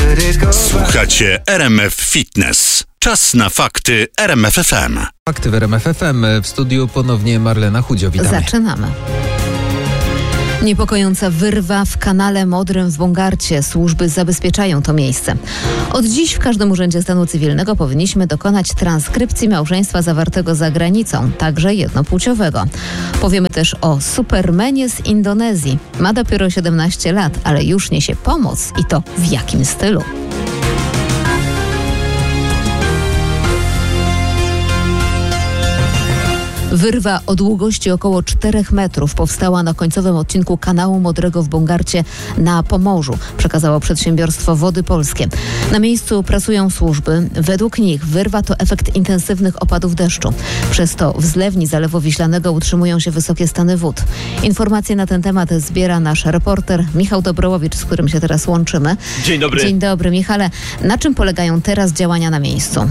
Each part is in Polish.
Słuchacie RMF Fitness. Czas na fakty RMF FM. Fakty w RMF FM. W studiu ponownie Marlena Chudzio. Witamy. Zaczynamy. Niepokojąca wyrwa w kanale Modrym w Bongarcie. Służby zabezpieczają to miejsce. Od dziś w każdym urzędzie stanu cywilnego powinniśmy dokonać transkrypcji małżeństwa zawartego za granicą, także jednopłciowego. Powiemy też o Supermenie z Indonezji. Ma dopiero 17 lat, ale już niesie pomoc i to w jakim stylu? Wyrwa o długości około 4 metrów powstała na końcowym odcinku kanału Modrego w Bongarcie na Pomorzu, przekazało przedsiębiorstwo Wody Polskie. Na miejscu pracują służby. Według nich wyrwa to efekt intensywnych opadów deszczu. Przez to w zlewni Zalewu Wiślanego utrzymują się wysokie stany wód. Informacje na ten temat zbiera nasz reporter Michał Dobrołowicz, z którym się teraz łączymy. Dzień dobry. Dzień dobry, Michale. Na czym polegają teraz działania na miejscu?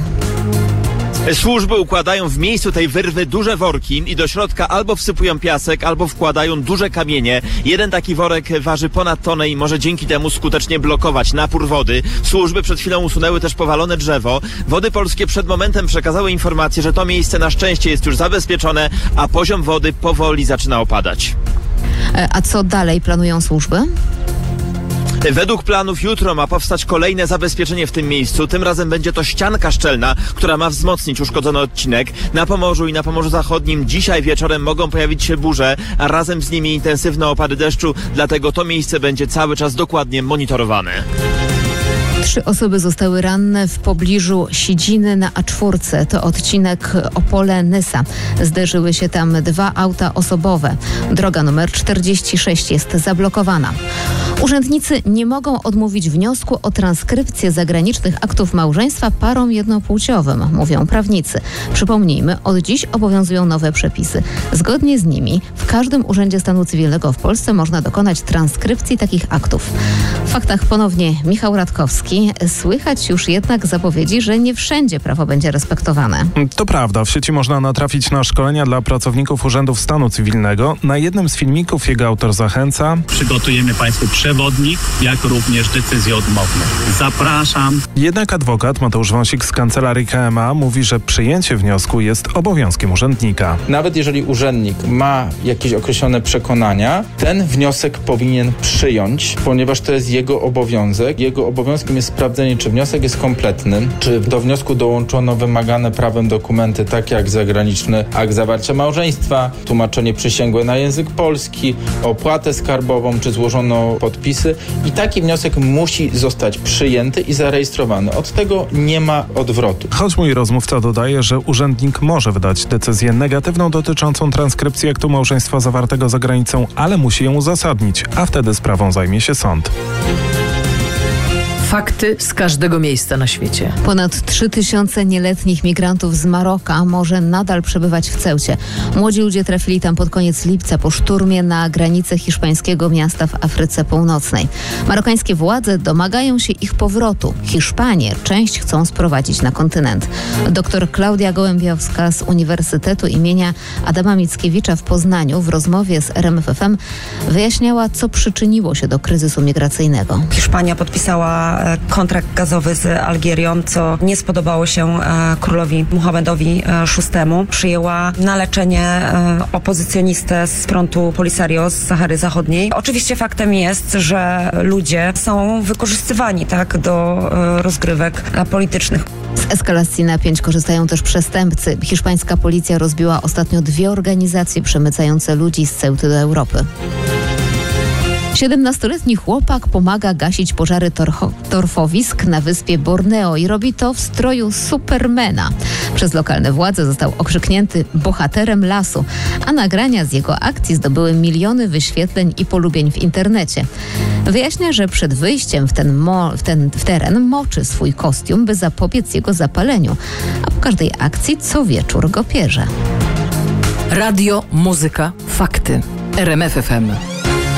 Służby układają w miejscu tej wyrwy duże worki i do środka albo wsypują piasek, albo wkładają duże kamienie. Jeden taki worek waży ponad tonę i może dzięki temu skutecznie blokować napór wody. Służby przed chwilą usunęły też powalone drzewo. Wody Polskie przed momentem przekazały informację, że to miejsce na szczęście jest już zabezpieczone, a poziom wody powoli zaczyna opadać. A co dalej planują służby? Według planów jutro ma powstać kolejne zabezpieczenie w tym miejscu. Tym razem będzie to ścianka szczelna, która ma wzmocnić uszkodzony odcinek. Na Pomorzu i na Pomorzu Zachodnim dzisiaj wieczorem mogą pojawić się burze, a razem z nimi intensywne opady deszczu, dlatego to miejsce będzie cały czas dokładnie monitorowane. 3 osoby zostały ranne w pobliżu Sidziny na A4. To odcinek Opole-Nysa. Zderzyły się tam 2 auta osobowe. Droga numer 46 jest zablokowana. Urzędnicy nie mogą odmówić wniosku o transkrypcję zagranicznych aktów małżeństwa parom jednopłciowym, mówią prawnicy. Przypomnijmy, od dziś obowiązują nowe przepisy. Zgodnie z nimi w każdym urzędzie stanu cywilnego w Polsce można dokonać transkrypcji takich aktów. W faktach ponownie Michał Radkowski. Słychać już jednak zapowiedzi, że nie wszędzie prawo będzie respektowane. To prawda. W sieci można natrafić na szkolenia dla pracowników urzędów stanu cywilnego. Na jednym z filmików jego autor zachęca: przygotujemy Państwu przewodnik, jak również decyzje odmowne. Zapraszam. Jednak adwokat Mateusz Wąsik z kancelarii KMA mówi, że przyjęcie wniosku jest obowiązkiem urzędnika. Nawet jeżeli urzędnik ma jakieś określone przekonania, ten wniosek powinien przyjąć, ponieważ to jest jego obowiązek. Jego obowiązkiem jest sprawdzenie, czy wniosek jest kompletny, czy do wniosku dołączono wymagane prawem dokumenty, takie jak zagraniczny akt zawarcia małżeństwa, tłumaczenie przysięgłe na język polski, opłatę skarbową, czy złożono podpisy. I taki wniosek musi zostać przyjęty i zarejestrowany. Od tego nie ma odwrotu. Choć mój rozmówca dodaje, że urzędnik może wydać decyzję negatywną dotyczącą transkrypcji aktu małżeństwa zawartego za granicą, ale musi ją uzasadnić, a wtedy sprawą zajmie się sąd. Fakty z każdego miejsca na świecie. Ponad 3000 nieletnich migrantów z Maroka może nadal przebywać w Ceucie. Młodzi ludzie trafili tam pod koniec lipca po szturmie na granicę hiszpańskiego miasta w Afryce Północnej. Marokańskie władze domagają się ich powrotu. Hiszpanie część chcą sprowadzić na kontynent. Dr Klaudia Gołębiowska z Uniwersytetu imienia Adama Mickiewicza w Poznaniu w rozmowie z RMF FM wyjaśniała, co przyczyniło się do kryzysu migracyjnego. Hiszpania podpisała kontrakt gazowy z Algierią, co nie spodobało się królowi Muhammedowi VI. Przyjęła na leczenie opozycjonistę z frontu Polisario z Sahary Zachodniej. Oczywiście faktem jest, że ludzie są wykorzystywani do rozgrywek politycznych. Z eskalacji napięć korzystają też przestępcy. Hiszpańska policja rozbiła ostatnio 2 organizacje przemycające ludzi z Ceuty do Europy. 17-letni chłopak pomaga gasić pożary torfowisk na wyspie Borneo i robi to w stroju Supermana. Przez lokalne władze został okrzyknięty bohaterem lasu, a nagrania z jego akcji zdobyły miliony wyświetleń i polubień w internecie. Wyjaśnia, że przed wyjściem w teren moczy swój kostium, by zapobiec jego zapaleniu, a po każdej akcji co wieczór go pierze. Radio, muzyka, fakty. RMF FM.